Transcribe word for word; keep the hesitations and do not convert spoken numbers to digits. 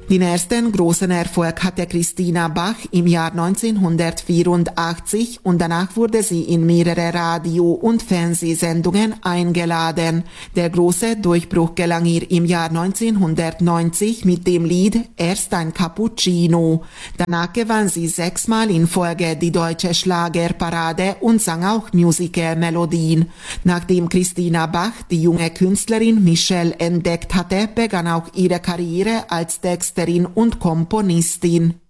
Den ersten großen Erfolg hatte Christina Bach im Jahr neunzehnhundertvierundachtzig und danach wurde sie in mehrere Radio- und Fernsehsendungen eingeladen. Der große Durchbruch gelang ihr im Jahr neunzehnhundertneunzig mit dem Lied Erst ein Cappuccino. Danach gewann sie sechsmal in Folge die deutsche Schlagerparade und sang auch Musical-Melodien. Nachdem Christina Bach die junge Künstlerin Michelle entdeckt hatte, begann auch ihre Karriere als Texterin und Komponistin.